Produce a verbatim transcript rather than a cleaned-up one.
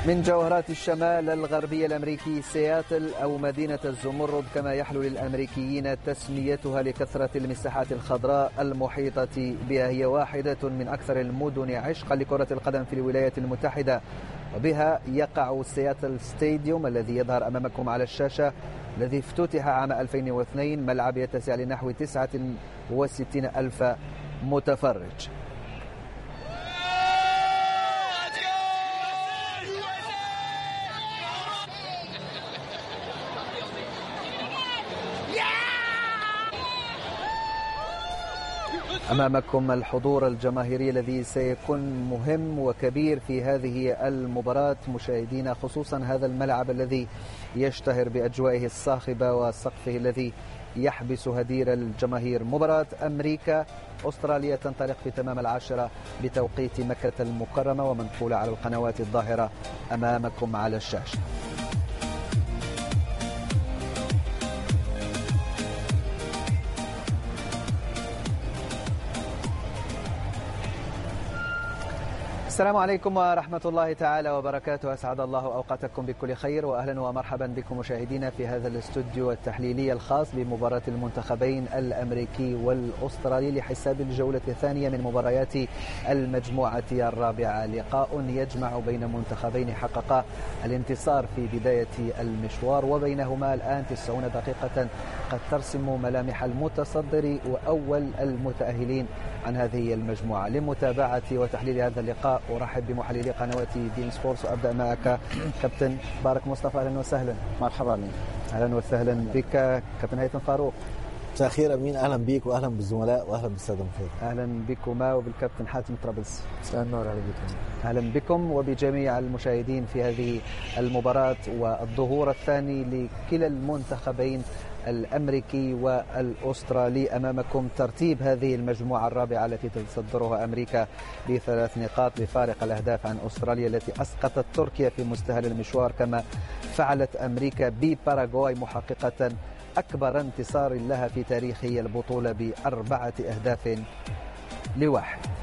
من جوهرات الشمال الغربي الأمريكي سياتل أو مدينة الزمرد كما يحلو للأمريكيين تسميتها لكثرة المساحات الخضراء المحيطة بها. هي واحدة من أكثر المدن عشقا لكرة القدم في الولايات المتحدة، وبها يقع سياتل ستاديوم الذي يظهر أمامكم على الشاشة، الذي افتتح عام ألفين واثنين. ملعب يتسع لنحو تسعة وستين ألف متفرج. أمامكم الحضور الجماهيري الذي سيكون مهم وكبير في هذه المباراة مشاهدينا، خصوصا هذا الملعب الذي يشتهر بأجوائه الصاخبة وسقفه الذي يحبس هدير الجماهير. مباراة أمريكا أستراليا تنطلق في تمام العاشرة بتوقيت مكة المكرمة ومنقولة على القنوات الظاهرة أمامكم على الشاشة. السلام عليكم ورحمة الله تعالى وبركاته. أسعد الله أوقاتكم بكل خير، وأهلا ومرحبا بكم مشاهدينا في هذا الاستوديو التحليلي الخاص بمباراة المنتخبين الأمريكي والأسترالي لحساب الجولة الثانية من مباريات المجموعة الرابعة. لقاء يجمع بين منتخبين حققا الانتصار في بداية المشوار، وبينهما الآن تسعون دقيقة قد ترسم ملامح المتصدر وأول المتأهلين عن هذه المجموعة. لمتابعة وتحليل هذا اللقاء أرحب بمحللي قنوات بين سبورتس، وأبدأ معك كابتن بارك مصطفى. أهلا وسهلا. مرحبا أمين. أهلا وسهلا بك كابتن هيثم فاروق. مساء الخير أمين، أهلا بك وأهلا بالزملاء وأهلا بالسادة المشاهدين. أهلا بكما وبالكابتن حاتم طرابلسي. مساء النور على بكم. أهلا بكم وبجميع المشاهدين في هذه المباراة والظهور الثاني لكلا المنتخبين الأمريكي والأسترالي. أمامكم ترتيب هذه المجموعة الرابعة التي تتصدرها أمريكا بثلاث نقاط بفارق الأهداف عن أستراليا التي أسقطت تركيا في مستهل المشوار، كما فعلت أمريكا بباراغواي محققة أكبر انتصار لها في تاريخ البطولة بأربعة أهداف لواحد.